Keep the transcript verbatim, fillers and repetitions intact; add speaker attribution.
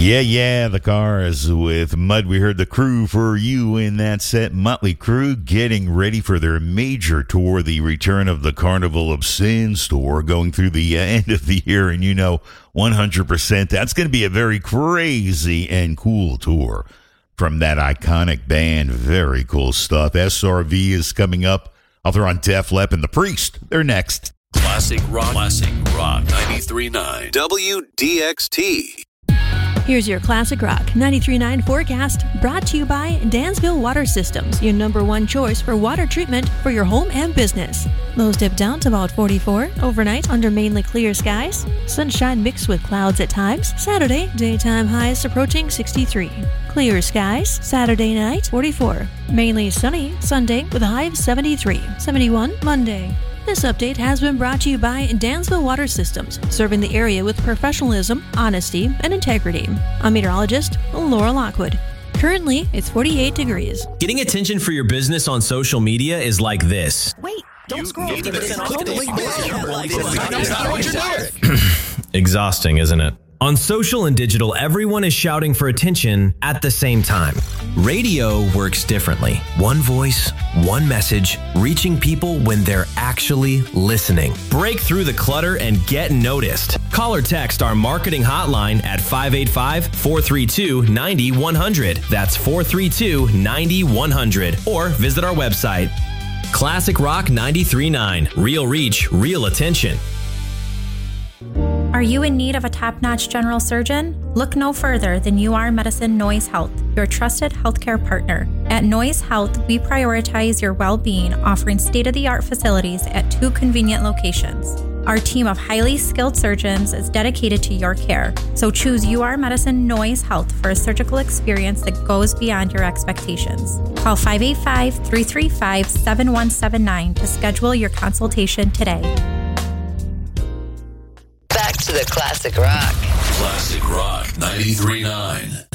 Speaker 1: Yeah, yeah, the Cars with Mud. We heard the Crew for you in that set. Motley Crue getting ready for their major tour, the return of the Carnival of Sins tour, going through the end of the year. And you know, one hundred percent, that's going to be a very crazy and cool tour from that iconic band. Very cool stuff. S R V is coming up. Out there on Def Leppard and The Priest. They're next.
Speaker 2: Classic Rock. Classic Rock. ninety-three point nine W D X T.
Speaker 3: Here's your Classic Rock ninety-three point nine forecast, brought to you by Dansville Water Systems, your number one choice for water treatment for your home and business. Lows dip down to about forty-four. Overnight, under mainly clear skies. Sunshine mixed with clouds at times. Saturday, daytime highs approaching sixty-three. Clear skies. Saturday night, forty-four. Mainly sunny. Sunday with a high of seventy-three. seventy-one Monday. This update has been brought to you by Dansville Water Systems, serving the area with professionalism, honesty, and integrity. I'm meteorologist Laura Lockwood. Currently, it's forty-eight degrees.
Speaker 4: Getting attention for your business on social media is like this.
Speaker 5: Wait, don't scroll.
Speaker 4: Exhausting, isn't it? On social and digital, everyone is shouting for attention at the same time. Radio works differently. One voice, one message, reaching people when they're actually listening. Break through the clutter and get noticed. Call or text our marketing hotline at five eight five, four three two, nine one zero zero. That's four three two, nine one zero zero. Or visit our website. Classic Rock ninety-three point nine. Real reach, real attention.
Speaker 6: Are you in need of a top-notch general surgeon? Look no further than U R Medicine Noise Health, your trusted healthcare partner. At Noise Health, we prioritize your well-being, offering state-of-the-art facilities at two convenient locations. Our team of highly skilled surgeons is dedicated to your care, so choose U R Medicine Noise Health for a surgical experience that goes beyond your expectations. Call five eight five, three three five, seven one seven nine to schedule your consultation today.
Speaker 5: Back to the Classic Rock.
Speaker 2: Classic Rock ninety-three point nine.